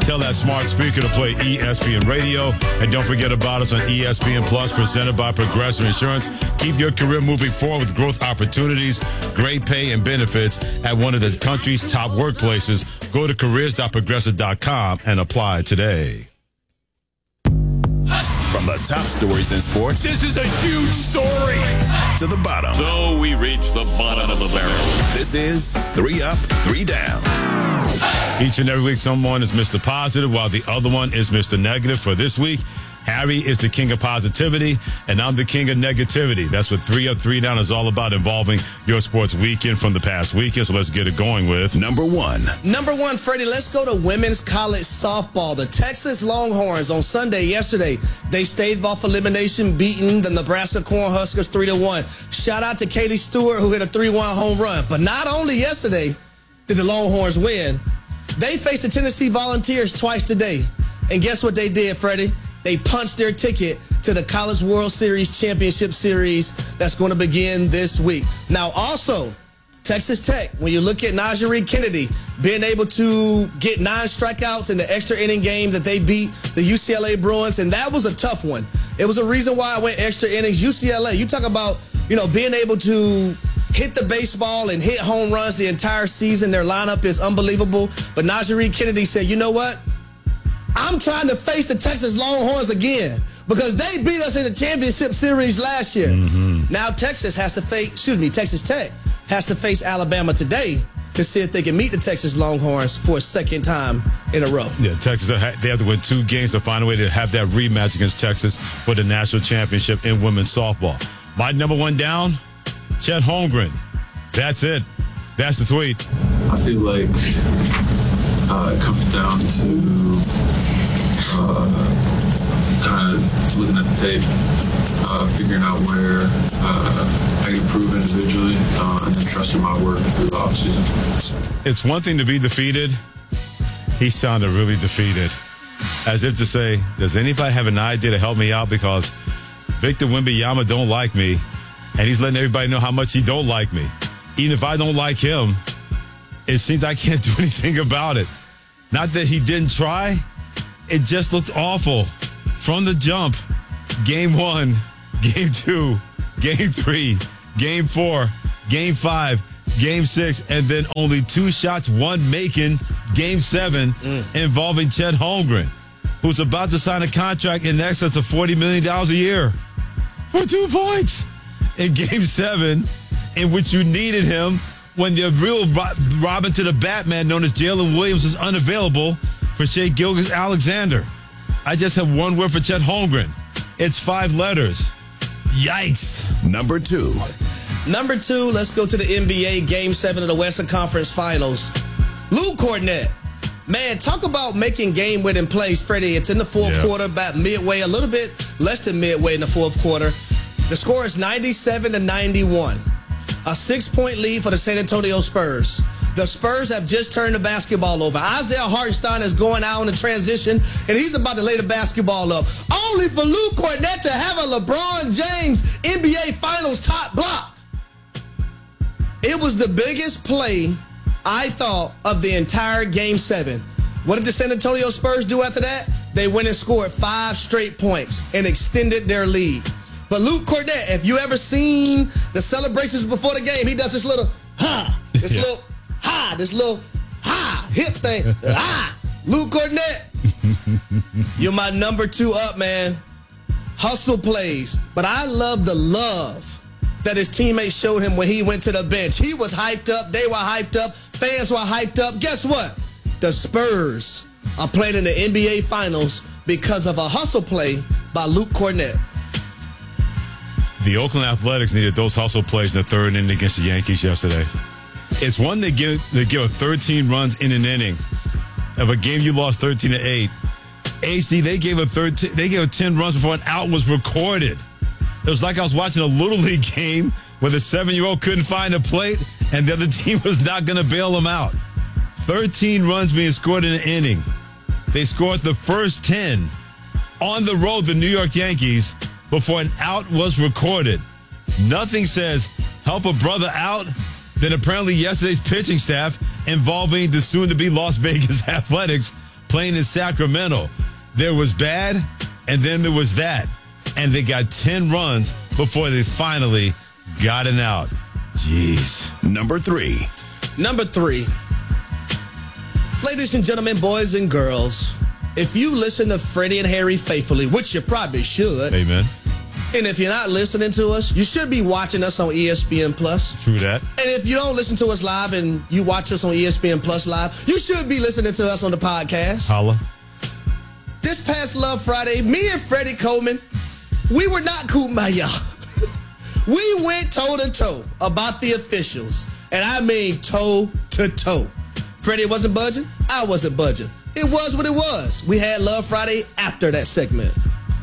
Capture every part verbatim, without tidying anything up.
Tell that smart speaker to play E S P N Radio. And don't forget about us on E S P N Plus, presented by Progressive Insurance. Keep your career moving forward with growth opportunities, great pay, and benefits at one of the country's top workplaces. Go to careers dot progressive dot com and apply today. From the top stories in sports. This is a huge story. To the bottom. So we reach the bottom of the barrel. This is Three Up, Three Down. Each and every week, someone is Mister Positive, while the other one is Mister Negative. For this week, Harry is the king of positivity, and I'm the king of negativity. That's what Three Up, Three Down is all about, involving your sports weekend from the past weekend. So let's get it going with number one. Number one, Freddie, let's go to women's college softball. The Texas Longhorns on Sunday, yesterday, they staved off elimination, beating the Nebraska Cornhuskers three to one. Shout out to Katie Stewart, who hit a three one home run. But not only yesterday did the Longhorns win, they faced the Tennessee Volunteers twice today. And guess what they did, Freddie? They punched their ticket to the College World Series Championship Series that's going to begin this week. Now, also, Texas Tech, when you look at Najee Kennedy being able to get nine strikeouts in the extra inning game that they beat the U C L A Bruins, and that was a tough one. It was a reason why I went extra innings. U C L A, you talk about, you know, being able to hit the baseball and hit home runs the entire season. Their lineup is unbelievable. But Najee Kennedy said, you know what? I'm trying to face the Texas Longhorns again because they beat us in the championship series last year. Mm-hmm. Now Texas has to face, excuse me, Texas Tech has to face Alabama today to see if they can meet the Texas Longhorns for a second time in a row. Yeah, Texas, they have to win two games to find a way to have that rematch against Texas for the national championship in women's softball. My number one down, Chet Holmgren. That's it. That's the tweet. I feel like uh, it comes down to uh, kind of looking at the tape, uh, figuring out where uh, I can improve individually, uh, and then trusting my work through the offseason. It's one thing to be defeated. He sounded really defeated, as if to say, does anybody have an idea to help me out? Because Victor Wembanyama don't like me, and he's letting everybody know how much he don't like me. Even if I don't like him, it seems I can't do anything about it. Not that he didn't try. It just looked awful from the jump. Game one, game two, game three, game four, game five, game six, and then only two shots, one making game seven mm. involving Chet Holmgren, who's about to sign a contract in excess of forty million dollars a year for two points in game seven, in which you needed him when the real Robin to the Batman, known as Jalen Williams, is unavailable for Shai Gilgeous-Alexander. I just have one word for Chet Holmgren. It's five letters. Yikes. Number two. Number two, let's go to the N B A Game seven of the Western Conference Finals. Luke Kornet. Man, talk about making game-winning plays, Freddie. It's in the fourth yeah. quarter, about midway, a little bit less than midway in the fourth quarter. The score is ninety-seven to ninety-one. A six-point lead for the San Antonio Spurs. The Spurs have just turned the basketball over. Isaiah Hartenstein is going out in the transition, and he's about to lay the basketball up. Only for Luke Kornet to have a LeBron James N B A Finals top block. It was the biggest play, I thought, of the entire Game seven. What did the San Antonio Spurs do after that? They went and scored five straight points and extended their lead. But Luke Kornet, if you ever seen the celebrations before the game, he does this little, ha, this yeah. little, ha, this little, ha, hip thing, ha. Luke Kornet, you're my number two up, man. Hustle plays. But I love the love that his teammates showed him when he went to the bench. He was hyped up. They were hyped up. Fans were hyped up. Guess what? The Spurs are playing in the N B A Finals because of a hustle play by Luke Kornet. The Oakland Athletics needed those hustle plays in the third inning against the Yankees yesterday. It's one they give they give thirteen runs in an inning of a game you lost thirteen to eight. H D, they gave a thirteen, they gave a ten runs before an out was recorded. It was like I was watching a Little League game where the seven-year-old couldn't find a plate and the other team was not going to bail them out. thirteen runs being scored in an inning. They scored the first ten on the road, the New York Yankees, before an out was recorded. Nothing says help a brother out than apparently yesterday's pitching staff involving the soon-to-be Las Vegas Athletics playing in Sacramento. There was bad, and then there was that. And they got ten runs before they finally got it out. Jeez. Number three. Number three. Ladies and gentlemen, boys and girls, if you listen to Freddie and Harry faithfully, which you probably should. Amen. And if you're not listening to us, you should be watching us on E S P N Plus. True that. And if you don't listen to us live and you watch us on E S P N Plus live, you should be listening to us on the podcast. Holla. This past Love Friday, me and Freddie Coleman, we were not kumbaya. We went toe-to-toe about the officials. And I mean toe-to-toe. Freddie wasn't budging. I wasn't budging. It was what it was. We had Love Friday after that segment.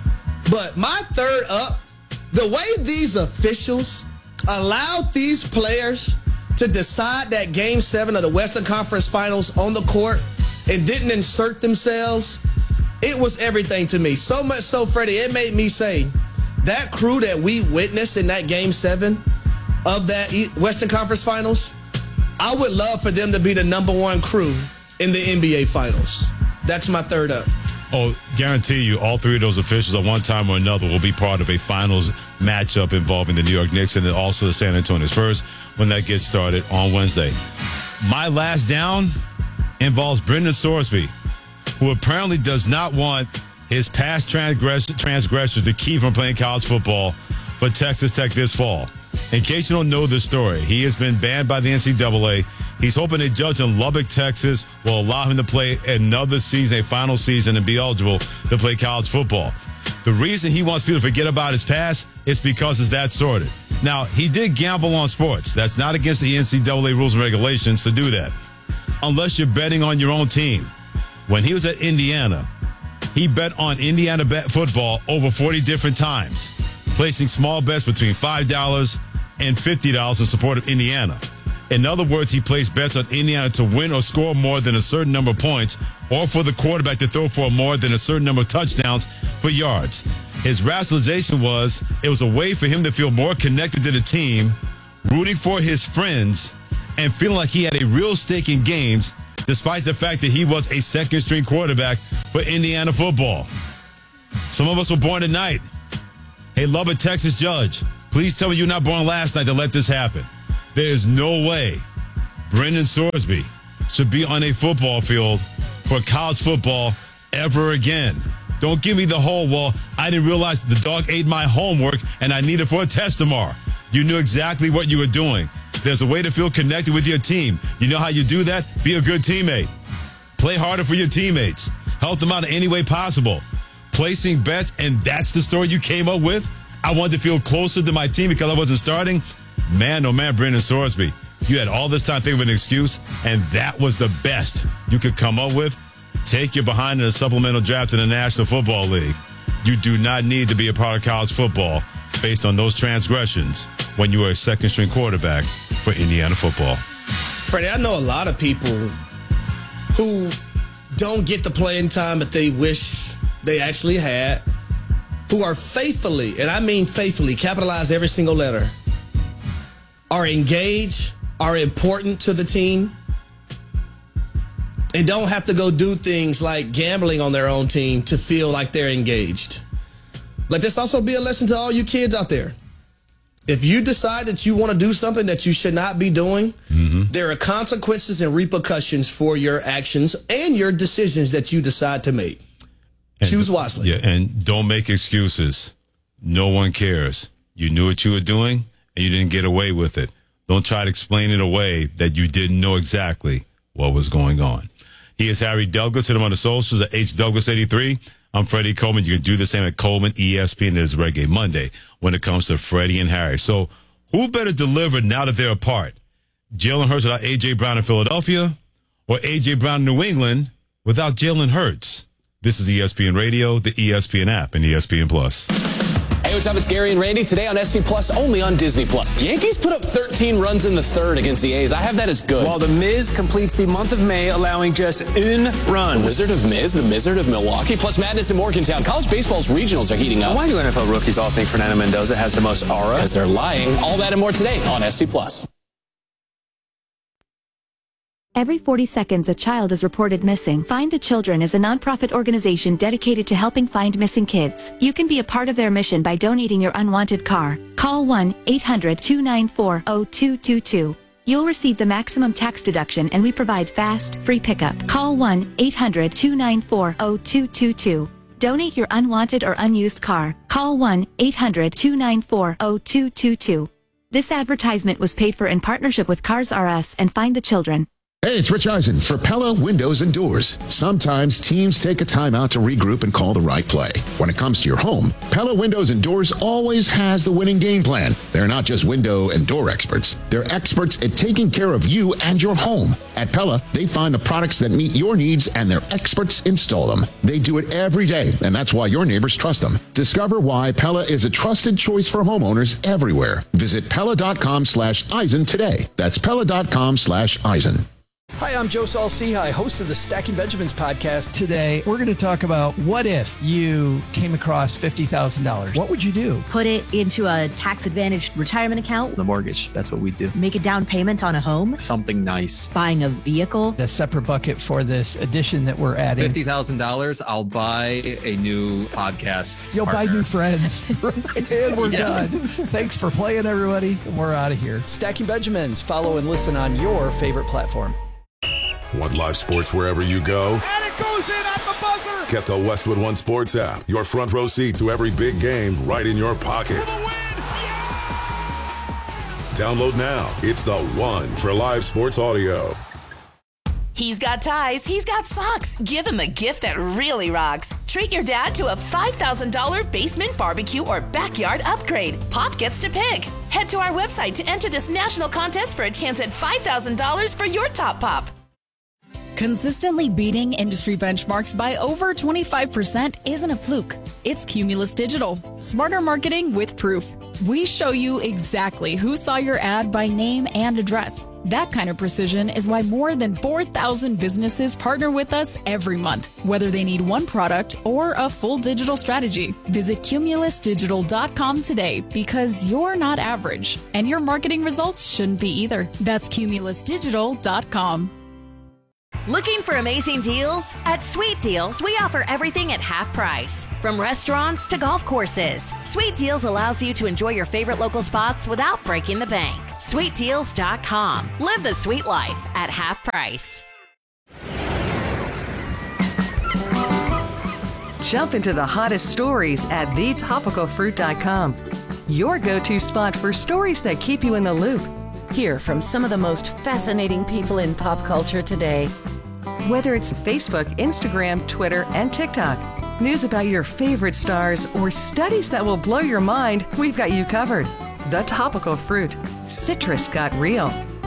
But my third up, the way these officials allowed these players to decide that Game seven of the Western Conference Finals on the court and didn't insert themselves, it was everything to me. So much so, Freddie, it made me say, that crew that we witnessed in that Game seven of that Western Conference Finals, I would love for them to be the number one crew in the N B A Finals. That's my third up. Oh, guarantee you, all three of those officials at one time or another will be part of a finals matchup involving the New York Knicks and also the San Antonio Spurs when that gets started on Wednesday. My last down involves Brendan Sorsby, who apparently does not want his past transgress- transgressors to keep from playing college football for Texas Tech this fall. In case you don't know the story, he has been banned by the N C double A. He's hoping a judge in Lubbock, Texas will allow him to play another season, a final season, and be eligible to play college football. The reason he wants people to forget about his past is because it's that sordid. Now, he did gamble on sports. That's not against the N C double A rules and regulations to do that, unless you're betting on your own team. When he was at Indiana, he bet on Indiana bet football over forty different times, placing small bets between five dollars and fifty dollars in support of Indiana. In other words, he placed bets on Indiana to win or score more than a certain number of points, or for the quarterback to throw for more than a certain number of touchdowns for yards. His rationalization was it was a way for him to feel more connected to the team, rooting for his friends, and feeling like he had a real stake in games, despite the fact that he was a second-string quarterback for Indiana football. Some of us were born tonight. Hey, Lubbock, Texas judge, please tell me you're not born last night to let this happen. There is no way Brendan Sorsby should be on a football field for college football ever again. Don't give me the whole, well, I didn't realize the dog ate my homework and I need it for a test tomorrow. You knew exactly what you were doing. There's a way to feel connected with your team. You know how you do that? Be a good teammate. Play harder for your teammates. Help them out in any way possible. Placing bets, and that's the story you came up with? I wanted to feel closer to my team because I wasn't starting? Man, oh man, Brendan Sorsby, you had all this time thinking of an excuse, and that was the best you could come up with? Take your behind in a supplemental draft in the National Football League. You do not need to be a part of college football based on those transgressions when you are a second-string quarterback for Indiana football. Freddie, I know a lot of people who don't get the playing time that they wish they actually had, who are faithfully, and I mean faithfully, capitalize every single letter, are engaged, are important to the team, and don't have to go do things like gambling on their own team to feel like they're engaged. Let this also be a lesson to all you kids out there. If you decide that you want to do something that you should not be doing, mm-hmm. there are consequences and repercussions for your actions and your decisions that you decide to make. And, choose wisely. Yeah, and don't make excuses. No one cares. You knew what you were doing, and you didn't get away with it. Don't try to explain it away that you didn't know exactly what was going on. He is Harry Douglas. Hit him on the socials at H Douglas eighty-three. I'm Freddie Coleman. You can do the same at Coleman E S P N. It is Reggae Monday when it comes to Freddie and Harry. So who better deliver now that they're apart? Jalen Hurts without A J. Brown in Philadelphia, or A J. Brown in New England without Jalen Hurts? This is E S P N Radio, the E S P N app, and E S P N Plus. Hey, what's up? It's Gary and Randy. Today on S C Plus, only on Disney Plus. Yankees put up thirteen runs in the third against the A's. I have that as good. While the Miz completes the month of May, allowing just one run. The Wizard of Miz, the Mizzard of Milwaukee, plus madness in Morgantown. College baseball's regionals are heating up. Why do N F L rookies all think Fernando Mendoza has the most aura? Because they're lying. All that and more today on S C Plus. Every forty seconds a child is reported missing. Find the Children is a nonprofit organization dedicated to helping find missing kids. You can be a part of their mission by donating your unwanted car. Call one eight hundred two nine four zero two two two. You'll receive the maximum tax deduction and we provide fast, free pickup. Call one eight hundred two nine four zero two two two. Donate your unwanted or unused car. Call one eight hundred two nine four zero two two two. This advertisement was paid for in partnership with Cars R Us and Find the Children. Hey, it's Rich Eisen for Pella Windows and Doors. Sometimes teams take a time out to regroup and call the right play. When it comes to your home, Pella Windows and Doors always has the winning game plan. They're not just window and door experts. They're experts at taking care of you and your home. At Pella, they find the products that meet your needs and their experts install them. They do it every day, and that's why your neighbors trust them. Discover why Pella is a trusted choice for homeowners everywhere. Visit Pella.com slash Eisen today. That's Pella.com slash Eisen. Hi, I'm Joe Saul-Sehy, host of the Stacking Benjamins podcast. Today, we're going to talk about what if you came across fifty thousand dollars. What would you do? Put it into a tax-advantaged retirement account. The mortgage, that's what we do. Make a down payment on a home. Something nice. Buying a vehicle. A separate bucket for this addition that we're adding. fifty thousand dollars, I'll buy a new podcast You'll partner. buy new friends. And we're yeah. done. Thanks for playing, everybody. We're out of here. Stacking Benjamins. Follow and listen on your favorite platform. Want live sports wherever you go? And it goes in at the buzzer. Get the Westwood One Sports app. Your front row seat to every big game right in your pocket. Download now. It's the one for live sports audio. He's got ties. He's got socks. Give him a gift that really rocks. Treat your dad to a five thousand dollars basement barbecue or backyard upgrade. Pop gets to pick. Head to our website to enter this national contest for a chance at five thousand dollars for your top pop. Consistently beating industry benchmarks by over twenty-five percent isn't a fluke. It's Cumulus Digital. Smarter marketing with proof. We show you exactly who saw your ad by name and address. That kind of precision is why more than four thousand businesses partner with us every month, whether they need one product or a full digital strategy. Visit cumulus digital dot com today because you're not average, and your marketing results shouldn't be either. That's cumulus digital dot com. Looking for amazing deals? At Sweet Deals, we offer everything at half price. From restaurants to golf courses, Sweet Deals allows you to enjoy your favorite local spots without breaking the bank. sweet deals dot com. Live the sweet life at half price. Jump into the hottest stories at the topical fruit dot com. Your go-to spot for stories that keep you in the loop. Hear from some of the most fascinating people in pop culture today. Whether it's Facebook, Instagram, Twitter, and TikTok, news about your favorite stars, or studies that will blow your mind, we've got you covered. The Topical Fruit. Citrus got real.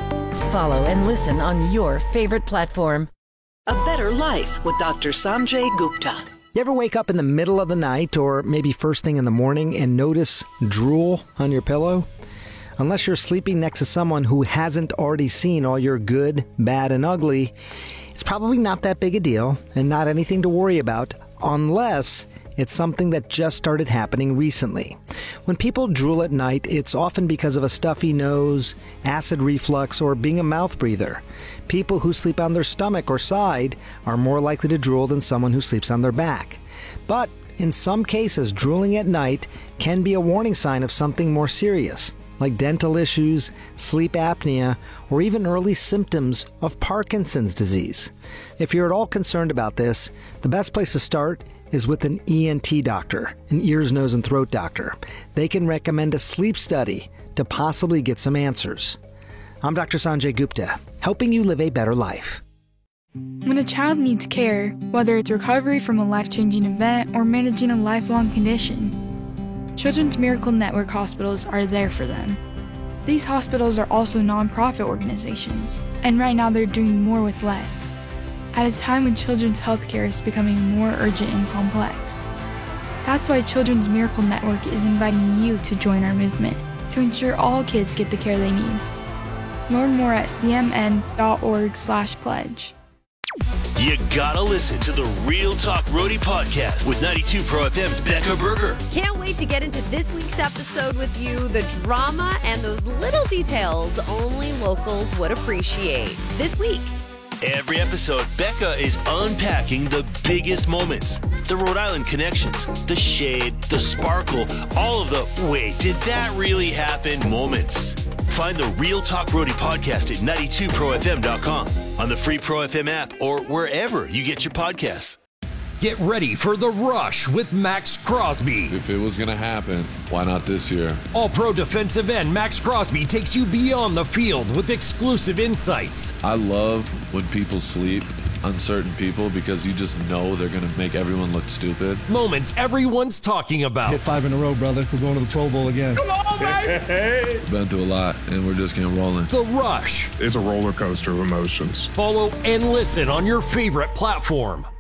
Follow and listen on your favorite platform. A Better Life with Doctor Sanjay Gupta. You ever wake up in the middle of the night or maybe first thing in the morning and notice drool on your pillow? Unless you're sleeping next to someone who hasn't already seen all your good, bad, and ugly, it's probably not that big a deal and not anything to worry about unless it's something that just started happening recently. When people drool at night, it's often because of a stuffy nose, acid reflux, or being a mouth breather. People who sleep on their stomach or side are more likely to drool than someone who sleeps on their back. But in some cases, drooling at night can be a warning sign of something more serious, like dental issues, sleep apnea, or even early symptoms of Parkinson's disease. If you're at all concerned about this, the best place to start is with an E N T doctor, an ears, nose, and throat doctor. They can recommend a sleep study to possibly get some answers. I'm Doctor Sanjay Gupta, helping you live a better life. When a child needs care, whether it's recovery from a life-changing event or managing a lifelong condition, Children's Miracle Network hospitals are there for them. These hospitals are also nonprofit organizations, and right now they're doing more with less, at a time when children's healthcare is becoming more urgent and complex. That's why Children's Miracle Network is inviting you to join our movement to ensure all kids get the care they need. Learn more at c m n dot org slash pledge. You gotta listen to the Real Talk Roadie podcast with ninety-two Pro F M's Becca Berger. Can't wait to get into this week's episode with you, the drama and those little details only locals would appreciate. This week, Every episode, Becca is unpacking the biggest moments, the Rhode Island connections, the shade, the sparkle, all of the wait, did that really happen moments. Find the Real Talk Roadie podcast at ninety-two pro f m dot com, on the free Pro F M app, or wherever you get your podcasts. Get ready for The Rush with Max Crosby. If it was going to happen, why not this year? All-pro defensive end Max Crosby takes you beyond the field with exclusive insights. I love when people sleep on certain people because you just know they're going to make everyone look stupid. Moments everyone's talking about. Hit five in a row, brother. We're going to the Pro Bowl again. Come on, baby! We've been through a lot, and we're just getting rolling. The Rush. It's a roller coaster of emotions. Follow and listen on your favorite platform.